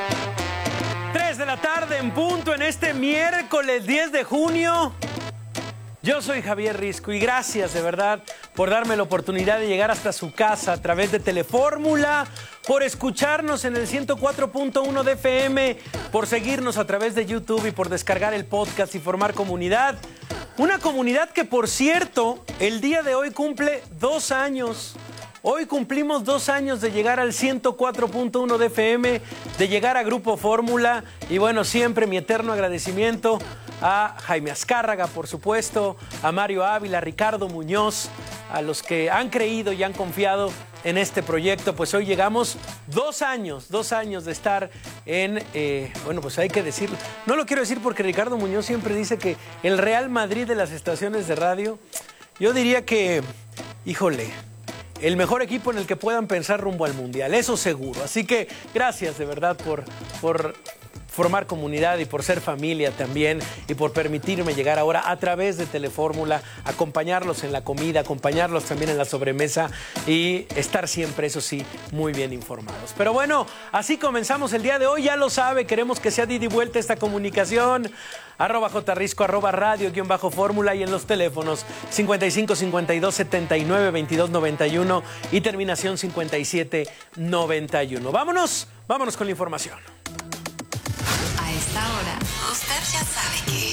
3 de la tarde en punto en este miércoles 10 de junio. Yo soy Javier Risco y gracias de verdad por darme la oportunidad de llegar hasta su casa a través de Telefórmula, por escucharnos en el 104.1 de FM, por seguirnos a través de YouTube y por descargar el podcast y formar comunidad. Una comunidad que, por cierto, el día de hoy cumple 2 años. Hoy cumplimos 2 años de llegar al 104.1 de FM, de llegar a Grupo Fórmula. Y bueno, siempre mi eterno agradecimiento a Jaime Azcárraga, por supuesto, a Mario Ávila, a Ricardo Muñoz, a los que han creído y han confiado en este proyecto. Pues hoy llegamos 2 años de estar en, bueno, pues hay que decirlo. No lo quiero decir porque Ricardo Muñoz siempre dice que el Real Madrid de las estaciones de radio, yo diría que, híjole, el mejor equipo en el que puedan pensar rumbo al Mundial, eso seguro. Así que gracias de verdad por formar comunidad y por ser familia también y por permitirme llegar ahora a través de Telefórmula, acompañarlos en la comida, acompañarlos también en la sobremesa y estar siempre, eso sí, muy bien informados. Pero bueno, así comenzamos el día de hoy, ya lo sabe, queremos que sea de ida y vuelta esta comunicación, @jrisco, @radio_fórmula y en los teléfonos 55 52 79 22 91 y terminación 57 91. Vámonos con la información. A esta hora, usted ya sabe que...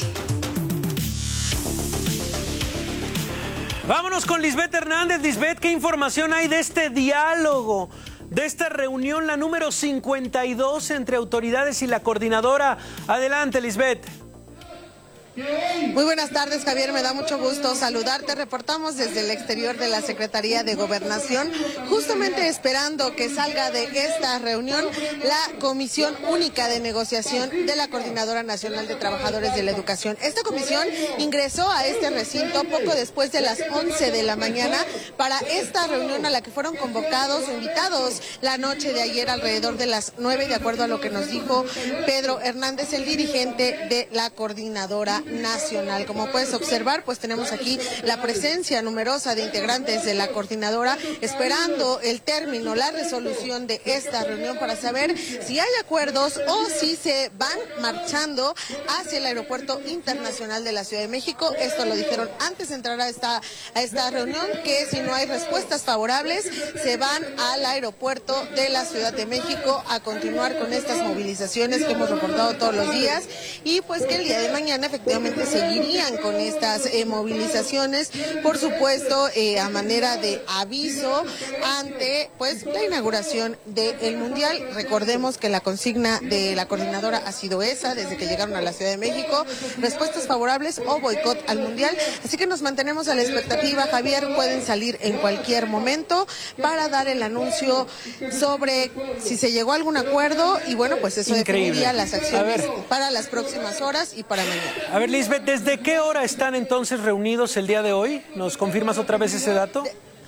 Vámonos con Lisbeth Hernández. Lisbeth, ¿qué información hay de este diálogo, de esta reunión, la número 52 entre autoridades y la coordinadora? Adelante, Lisbeth. Muy buenas tardes, Javier, me da mucho gusto saludarte. Reportamos desde el exterior de la Secretaría de Gobernación, justamente esperando que salga de esta reunión la Comisión Única de Negociación de la Coordinadora Nacional de Trabajadores de la Educación. Esta comisión ingresó a este recinto poco después de las 11 de la mañana para esta reunión a la que fueron convocados o invitados la noche de ayer alrededor de las 9, de acuerdo a lo que nos dijo Pedro Hernández, el dirigente de la Coordinadora Nacional. Como puedes observar, pues tenemos aquí la presencia numerosa de integrantes de la coordinadora esperando el término, la resolución de esta reunión para saber si hay acuerdos o si se van marchando hacia el Aeropuerto Internacional de la Ciudad de México. Esto lo dijeron antes de entrar a esta reunión, que si no hay respuestas favorables se van al aeropuerto de la Ciudad de México a continuar con estas movilizaciones que hemos reportado todos los días y pues que el día de mañana efectivamente seguirían con estas movilizaciones, por supuesto a manera de aviso ante pues la inauguración del Mundial. Recordemos que la consigna de la coordinadora ha sido esa desde que llegaron a la Ciudad de México: respuestas favorables o boicot al Mundial. Así que nos mantenemos a la expectativa, Javier. Pueden salir en cualquier momento para dar el anuncio sobre si se llegó a algún acuerdo y bueno, pues eso definiría las acciones para las próximas horas y para mañana. A ver, Lisbeth, ¿desde qué hora están entonces reunidos el día de hoy? ¿Nos confirmas otra vez ese dato?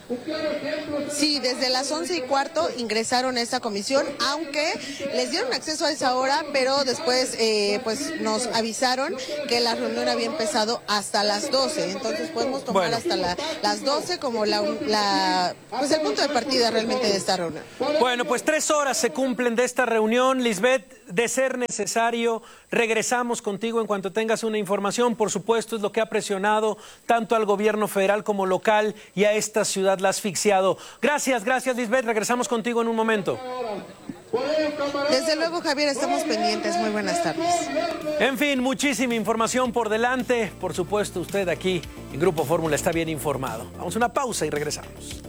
Sí, desde las 11:15 ingresaron a esta comisión, aunque les dieron acceso a esa hora, pero después pues nos avisaron que la reunión había empezado hasta las 12, entonces podemos tomar hasta las 12 como pues el punto de partida realmente de esta reunión. Bueno, pues 3 horas se cumplen de esta reunión, Lisbeth. De ser necesario, regresamos contigo en cuanto tengas una información. Por supuesto, es lo que ha presionado tanto al gobierno federal como local y a esta ciudad la ha asfixiado. Gracias, Lisbeth. Regresamos contigo en un momento. Desde luego, Javier, estamos pendientes. Muy buenas tardes. En fin, muchísima información por delante. Por supuesto, usted aquí en Grupo Fórmula está bien informado. Vamos a una pausa y regresamos.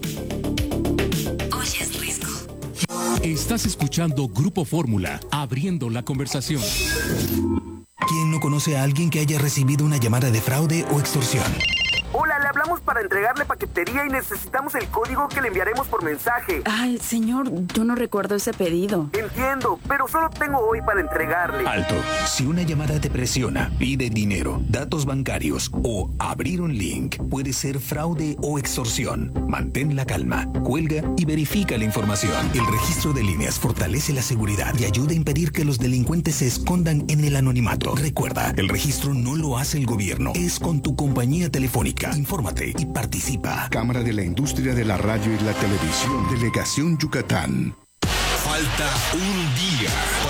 Oye, es Risco. Estás escuchando Grupo Fórmula, abriendo la conversación. ¿Quién no conoce a alguien que haya recibido una llamada de fraude o extorsión? Hola, le hablamos para entregarle paquetería y necesitamos el código que le enviaremos por mensaje. Ay, señor, yo no recuerdo ese pedido. Entiendo, pero solo tengo hoy para entregarle. Alto. Si una llamada te presiona, pide dinero, datos bancarios o abrir un link, puede ser fraude o extorsión. Mantén la calma, cuelga y verifica la información. El registro de líneas fortalece la seguridad y ayuda a impedir que los delincuentes se escondan en el anonimato. Recuerda, el registro no lo hace el gobierno, es con tu compañía telefónica. Infórmate y participa. Cámara de la Industria de la Radio y la Televisión, Delegación Yucatán. Falta un día para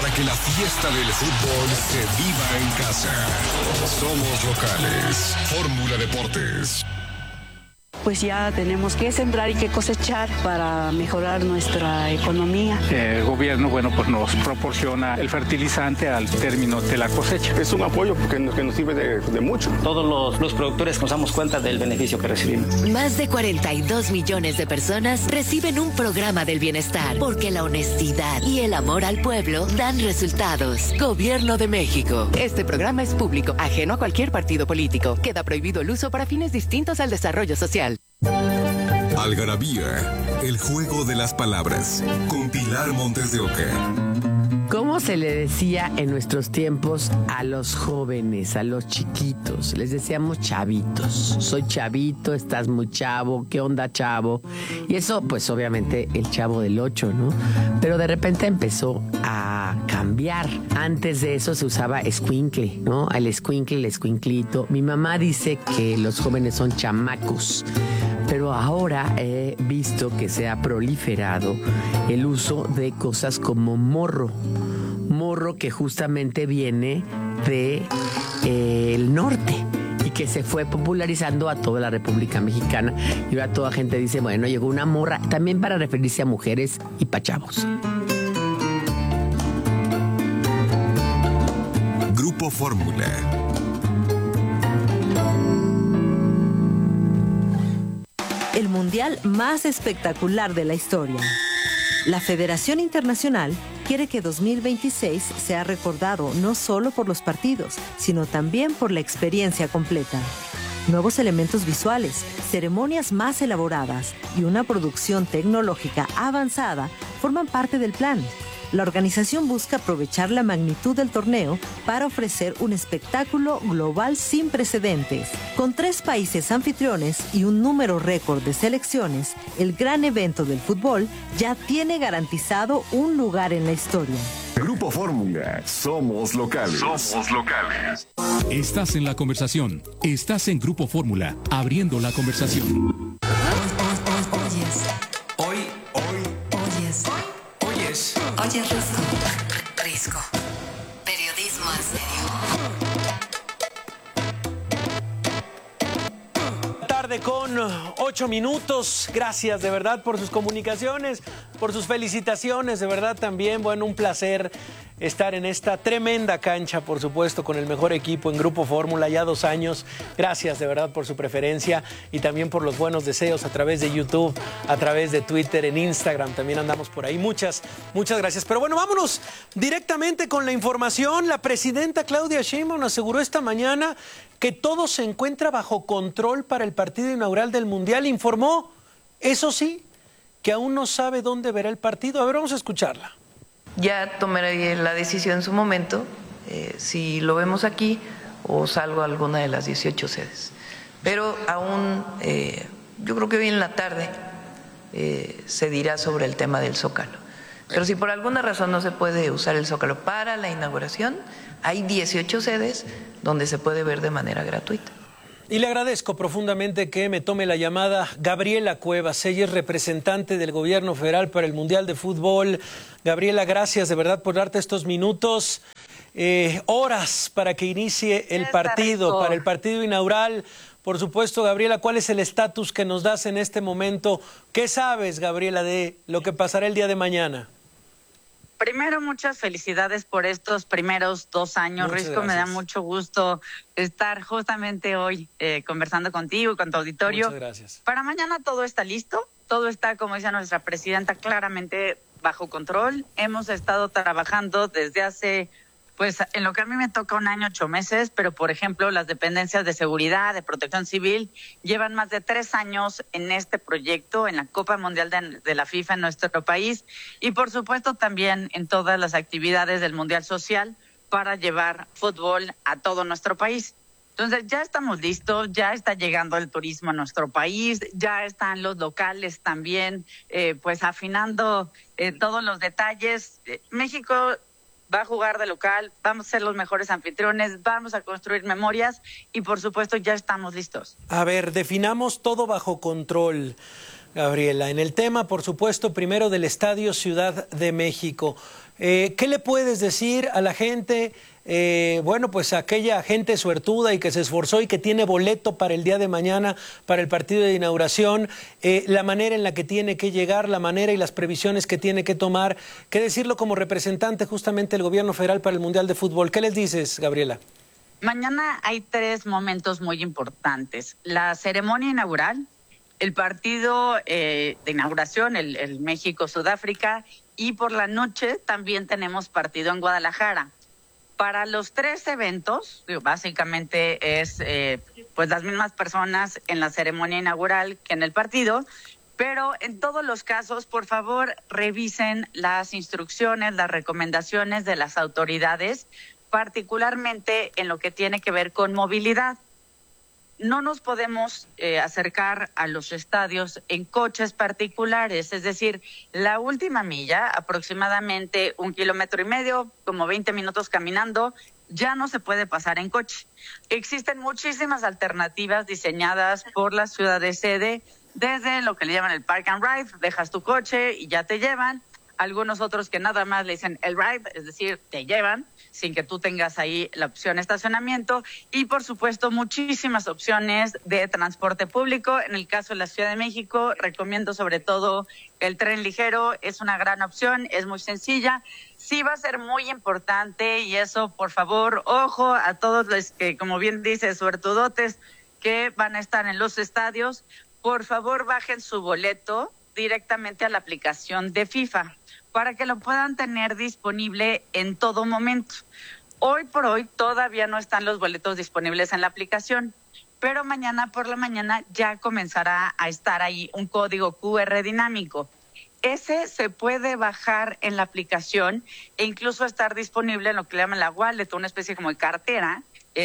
para que la fiesta del fútbol se viva en casa. Somos locales. Fórmula Deportes. Pues ya tenemos que sembrar y que cosechar para mejorar nuestra economía. El gobierno, pues nos proporciona el fertilizante al término de la cosecha. Es un apoyo que nos sirve de mucho. Todos los productores nos damos cuenta del beneficio que recibimos. Más de 42 millones de personas reciben un programa del bienestar, porque la honestidad y el amor al pueblo dan resultados. Gobierno de México. Este programa es público, ajeno a cualquier partido político. Queda prohibido el uso para fines distintos al desarrollo social. Algarabía, el juego de las palabras, con Pilar Montes de Oca. ¿Cómo se le decía en nuestros tiempos a los jóvenes, a los chiquitos? Les decíamos chavitos. Soy chavito, estás muy chavo, ¿qué onda, chavo? Y eso, pues obviamente el Chavo del 8, ¿no? Pero de repente empezó a cambiar. Antes de eso se usaba escuincle, ¿no? El escuincle, el escuinclito. Mi mamá dice que los jóvenes son chamacos. Pero ahora he visto que se ha proliferado el uso de cosas como morro. Morro que justamente viene del norte y que se fue popularizando a toda la República Mexicana. Y ahora toda gente dice, bueno, llegó una morra, también para referirse a mujeres y pa' chavos. Grupo Fórmula. El mundial más espectacular de la historia. La Federación Internacional quiere que 2026 sea recordado no solo por los partidos, sino también por la experiencia completa. Nuevos elementos visuales, ceremonias más elaboradas y una producción tecnológica avanzada forman parte del plan. La organización busca aprovechar la magnitud del torneo para ofrecer un espectáculo global sin precedentes. Con 3 países anfitriones y un número récord de selecciones, el gran evento del fútbol ya tiene garantizado un lugar en la historia. Grupo Fórmula, somos locales. Somos locales. Estás en la conversación. Estás en Grupo Fórmula, abriendo la conversación. Oye, Risco. Periodismo en serio. Tarde con 8 minutos. Gracias de verdad por sus comunicaciones, por sus felicitaciones. De verdad también, bueno, un placer estar en esta tremenda cancha, por supuesto, con el mejor equipo en Grupo Fórmula, ya 2 años. Gracias de verdad por su preferencia y también por los buenos deseos a través de YouTube, a través de Twitter, en Instagram, también andamos por ahí. Muchas gracias. Pero bueno, vámonos directamente con la información. La presidenta Claudia Sheinbaum aseguró esta mañana que todo se encuentra bajo control para el partido inaugural del Mundial. Informó, eso sí, que aún no sabe dónde verá el partido. A ver, vamos a escucharla. Ya tomaré la decisión en su momento, si lo vemos aquí o salgo a alguna de las 18 sedes. Pero aún, yo creo que hoy en la tarde se dirá sobre el tema del Zócalo. Pero si por alguna razón no se puede usar el Zócalo para la inauguración, hay 18 sedes donde se puede ver de manera gratuita. Y le agradezco profundamente que me tome la llamada Gabriela Cuevas. Ella es representante del Gobierno Federal para el Mundial de Fútbol. Gabriela, gracias de verdad por darte estos minutos, horas para que inicie el partido, para el partido inaugural. Por supuesto, Gabriela, ¿cuál es el estatus que nos das en este momento? ¿Qué sabes, Gabriela, de lo que pasará el día de mañana? Primero, muchas felicidades por estos primeros 2 años, Risco. Me da mucho gusto estar justamente hoy conversando contigo y con tu auditorio. Muchas gracias. Para mañana todo está listo, todo está, como dice nuestra presidenta, claramente bajo control. Hemos estado trabajando desde hace, pues en lo que a mí me toca 1 año, 8 meses, pero por ejemplo las dependencias de seguridad, de protección civil, llevan más de 3 años en este proyecto, en la Copa Mundial de la FIFA en nuestro país y por supuesto también en todas las actividades del Mundial Social para llevar fútbol a todo nuestro país. Entonces ya estamos listos, ya está llegando el turismo a nuestro país, ya están los locales también, pues afinando todos los detalles. México va a jugar de local, vamos a ser los mejores anfitriones, vamos a construir memorias y por supuesto ya estamos listos. A ver, definamos todo bajo control, Gabriela. En el tema, por supuesto, primero del Estadio Ciudad de México. ¿Qué le puedes decir a la gente? Bueno, pues aquella gente suertuda y que se esforzó y que tiene boleto para el día de mañana, para el partido de inauguración, la manera en la que tiene que llegar, la manera y las previsiones que tiene que tomar. ¿Qué decirlo como representante justamente del gobierno federal para el Mundial de Fútbol? ¿Qué les dices, Gabriela? Mañana hay 3 momentos muy importantes. La ceremonia inaugural, el partido de inauguración, el México-Sudáfrica, y por la noche también tenemos partido en Guadalajara. Para los 3 eventos, básicamente es pues las mismas personas en la ceremonia inaugural que en el partido, pero en todos los casos, por favor, revisen las instrucciones, las recomendaciones de las autoridades, particularmente en lo que tiene que ver con movilidad. No nos podemos acercar a los estadios en coches particulares, es decir, la última milla, aproximadamente 1,5 kilómetros, como 20 minutos caminando, ya no se puede pasar en coche. Existen muchísimas alternativas diseñadas por la ciudad de sede, desde lo que le llaman el Park and Ride, dejas tu coche y ya te llevan. Algunos otros que nada más le dicen el ride, es decir, te llevan sin que tú tengas ahí la opción de estacionamiento. Y, por supuesto, muchísimas opciones de transporte público. En el caso de la Ciudad de México, recomiendo sobre todo el tren ligero. Es una gran opción, es muy sencilla. Sí va a ser muy importante y eso, por favor, ojo a todos los que, como bien dice, suertudotes que van a estar en los estadios. Por favor, bajen su boleto directamente a la aplicación de FIFA para que lo puedan tener disponible en todo momento. Hoy por hoy todavía no están los boletos disponibles en la aplicación, pero mañana por la mañana ya comenzará a estar ahí un código QR dinámico. Ese se puede bajar en la aplicación e incluso estar disponible en lo que le llaman la wallet, una especie como de cartera,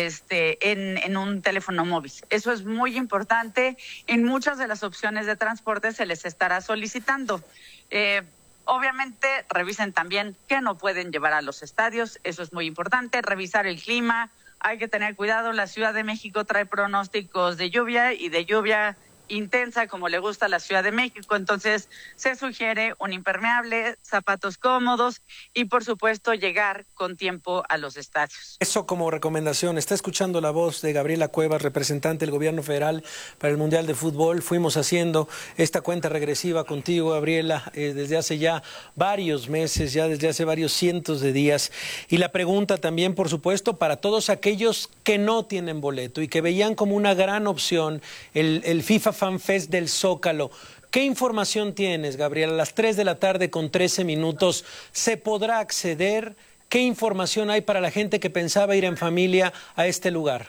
en un teléfono móvil. Eso es muy importante. En muchas de las opciones de transporte se les estará solicitando. Obviamente, revisen también qué no pueden llevar a los estadios. Eso es muy importante. Revisar el clima. Hay que tener cuidado. La Ciudad de México trae pronósticos de lluvia y de lluvia intensa como le gusta a la Ciudad de México, entonces se sugiere un impermeable, zapatos cómodos y por supuesto llegar con tiempo a los estadios. Eso como recomendación. Está escuchando la voz de Gabriela Cuevas, representante del gobierno federal para el Mundial de Fútbol. Fuimos haciendo esta cuenta regresiva contigo, Gabriela, desde hace ya varios meses, ya desde hace varios cientos de días. Y la pregunta también, por supuesto, para todos aquellos que no tienen boleto y que veían como una gran opción el FIFA Fan Fest del Zócalo. ¿Qué información tienes, Gabriela? A las 3 de la tarde con 13 minutos, ¿se podrá acceder? ¿Qué información hay para la gente que pensaba ir en familia a este lugar?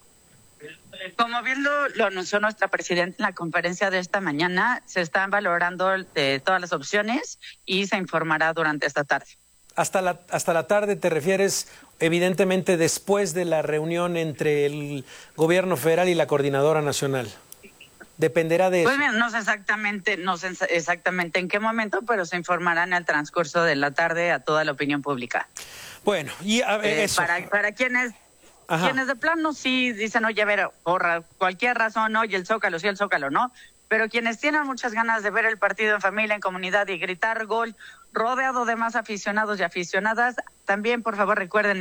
Como bien lo anunció nuestra presidenta en la conferencia de esta mañana, se están valorando todas las opciones y se informará durante esta tarde. Hasta la tarde te refieres, evidentemente, después de la reunión entre el gobierno federal y la coordinadora nacional. Dependerá de eso. Pues bien, no sé exactamente en qué momento, pero se informará en el transcurso de la tarde a toda la opinión pública. Bueno, y a ver, eso. Para quienes de plano sí dicen, oye, a ver, por cualquier razón, oye, el Zócalo sí, el Zócalo no, pero quienes tienen muchas ganas de ver el partido en familia, en comunidad y gritar gol, rodeado de más aficionados y aficionadas, también por favor recuerden